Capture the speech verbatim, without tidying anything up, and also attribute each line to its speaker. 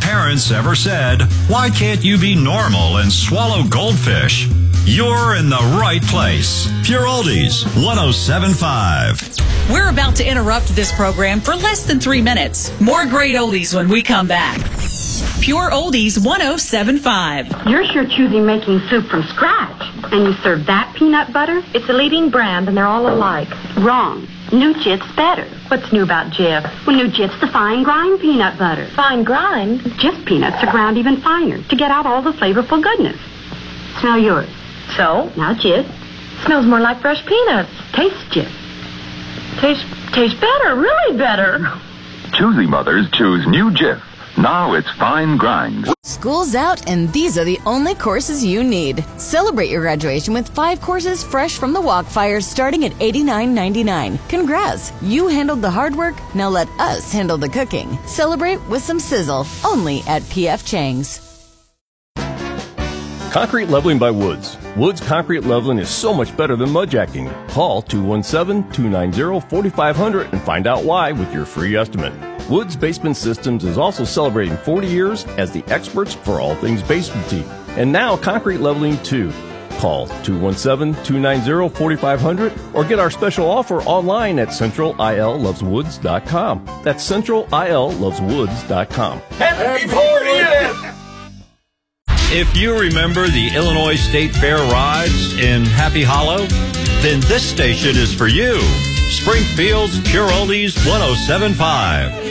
Speaker 1: parents ever said, "Why can't you be normal and swallow goldfish?" You're in the right place. Pure Oldies, one oh seven point five.
Speaker 2: We're about to interrupt this program for less than three minutes. More great oldies when we come back. Pure Oldies, one oh seven point five.
Speaker 3: You're sure choosing making soup from scratch. And you serve that peanut butter?
Speaker 4: It's a leading brand, and they're all alike.
Speaker 3: Wrong. New Jif's better.
Speaker 4: What's new about Jif?
Speaker 3: Well, New Jif's the fine grind peanut butter.
Speaker 4: Fine grind?
Speaker 3: Jif peanuts are ground even finer to get out all the flavorful goodness. Smell yours.
Speaker 4: So?
Speaker 3: Now Jif.
Speaker 4: Smells more like fresh peanuts.
Speaker 3: Taste Jif.
Speaker 4: Taste, taste better, really better.
Speaker 5: Choosy mothers choose New Jif. Now it's fine grind.
Speaker 6: School's out, and these are the only courses you need. Celebrate your graduation with five courses fresh from the Walkfire starting at eighty-nine ninety-nine. Congrats! You handled the hard work, now let us handle the cooking. Celebrate with some sizzle, only at P F Chang's.
Speaker 7: Concrete leveling by Woods. Woods Concrete Leveling is so much better than mudjacking. Call two one seven, two nine zero, four five zero zero and find out why with your free estimate. Woods Basement Systems is also celebrating forty years as the experts for all things basementy. And now concrete leveling too. Call two one seven, two nine zero, four five zero zero or get our special offer online at central I L loves woods dot com. That's central I L loves woods dot com.
Speaker 8: Happy fortieth!
Speaker 1: If you remember the Illinois State Fair rides in Happy Hollow, then this station is for you. Springfield's Pure Oldies, one oh seven point five.